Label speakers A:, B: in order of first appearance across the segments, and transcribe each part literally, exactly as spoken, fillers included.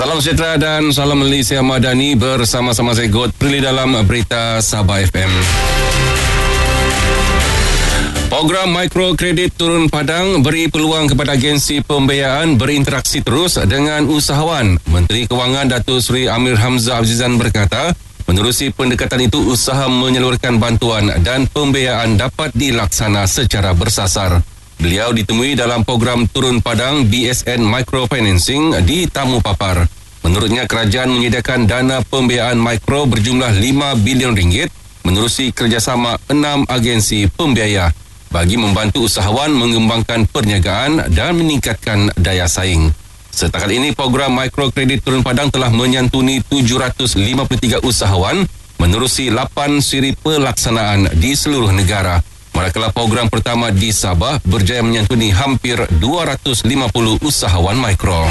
A: Salam sejahtera dan salam Malaysia Madani, bersama-sama saya God Prilly dalam Berita Sabah F M. Program mikrokredit turun padang beri peluang kepada agensi pembiayaan berinteraksi terus dengan usahawan. Menteri Kewangan Datuk Seri Amir Hamzah Azizan berkata, menerusi pendekatan itu, usaha menyalurkan bantuan dan pembiayaan dapat dilaksana secara bersasar. Beliau ditemui dalam program turun padang B S N Microfinancing di Tamu Papar. Menurutnya, kerajaan menyediakan dana pembiayaan mikro berjumlah lima bilion ringgit menerusi kerjasama enam agensi pembiaya bagi membantu usahawan mengembangkan perniagaan dan meningkatkan daya saing. Setakat ini, program mikrokredit turun padang telah menyantuni tujuh ratus lima puluh tiga usahawan menerusi lapan siri pelaksanaan di seluruh negara. Manakala program pertama di Sabah berjaya menyantuni hampir dua ratus lima puluh usahawan mikro.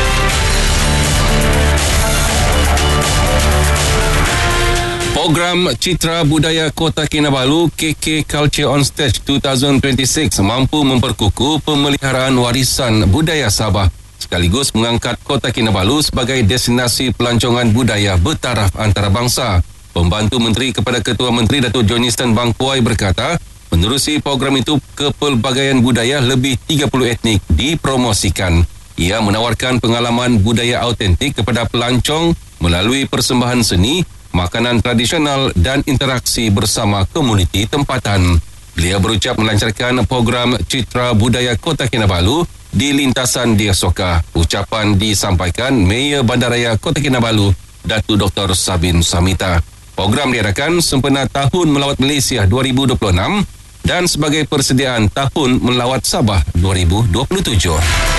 A: Program Citra Budaya Kota Kinabalu K K Culture on Stage dua ribu dua puluh enam mampu memperkukuh pemeliharaan warisan budaya Sabah sekaligus mengangkat Kota Kinabalu sebagai destinasi pelancongan budaya bertaraf antarabangsa. Pembantu Menteri kepada Ketua Menteri Datuk Johniston Bangkuai berkata, menerusi program itu, kepelbagaian budaya lebih tiga puluh etnik dipromosikan. Ia menawarkan pengalaman budaya autentik kepada pelancong melalui persembahan seni, makanan tradisional dan interaksi bersama komuniti tempatan. Beliau berucap melancarkan program Citra Budaya Kota Kinabalu di lintasan Dia Soka. Ucapan disampaikan Mayor Bandaraya Kota Kinabalu, Datuk Doktor Sabin Samita. Program diadakan sempena Tahun Melawat Malaysia dua ribu dua puluh enam dan sebagai persediaan Tahun Melawat Sabah dua ribu dua puluh tujuh.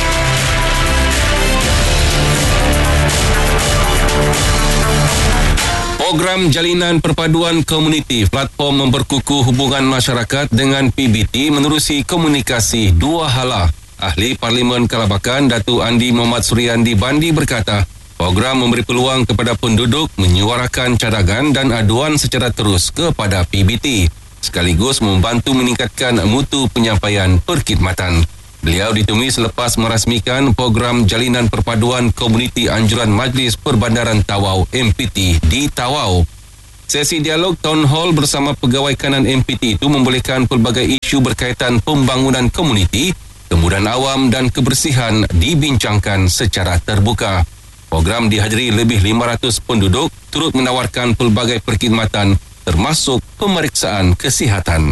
A: Program Jalinan Perpaduan Komuniti, platform memperkukuh hubungan masyarakat dengan P B T menerusi komunikasi dua hala. Ahli Parlimen Kalabakan Datuk Andi Muhammad Suryandi Bandi berkata, program memberi peluang kepada penduduk menyuarakan cadangan dan aduan secara terus kepada P B T, sekaligus membantu meningkatkan mutu penyampaian perkhidmatan. Beliau ditemui selepas merasmikan program Jalinan Perpaduan Komuniti Anjuran Majlis Perbandaran Tawau M P T di Tawau. Sesi dialog Town Hall bersama pegawai kanan M P T itu membolehkan pelbagai isu berkaitan pembangunan komuniti, kemudahan awam dan kebersihan dibincangkan secara terbuka. Program dihadiri lebih lima ratus penduduk, turut menawarkan pelbagai perkhidmatan termasuk pemeriksaan kesihatan.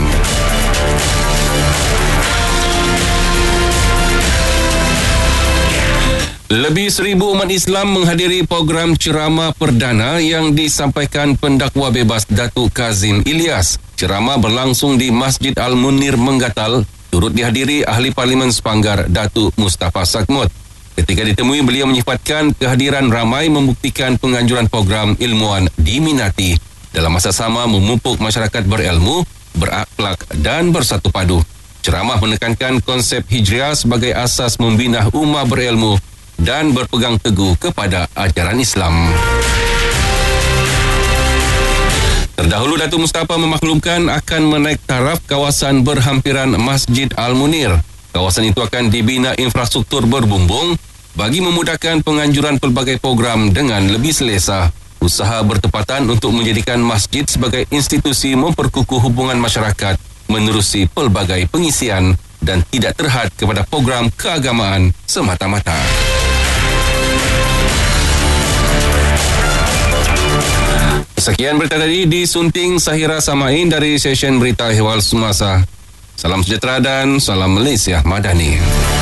A: Lebih seribu umat Islam menghadiri program ceramah perdana yang disampaikan pendakwa bebas Datuk Kazim Ilyas. Ceramah berlangsung di Masjid Al-Munir Menggatal, turut dihadiri Ahli Parlimen Sepanggar Datuk Mustafa Sakmut. Ketika ditemui, beliau menyifatkan kehadiran ramai membuktikan penganjuran program ilmuwan diminati. Dalam masa sama, memupuk masyarakat berilmu, berakhlak dan bersatu padu. Ceramah menekankan konsep hijriah sebagai asas membina ummah berilmu dan berpegang teguh kepada ajaran Islam. Terdahulu, Datuk Mustafa memaklumkan akan menaik taraf kawasan berhampiran Masjid Al-Munir. Kawasan itu akan dibina infrastruktur berbumbung bagi memudahkan penganjuran pelbagai program dengan lebih selesa. Usaha bertepatan untuk menjadikan masjid sebagai institusi memperkukuh hubungan masyarakat menerusi pelbagai pengisian dan tidak terhad kepada program keagamaan semata-mata. Sekian berita tadi disunting Sahira Samain dari session Berita Ehwal Semasa. Salam sejahtera dan salam Malaysia Madani.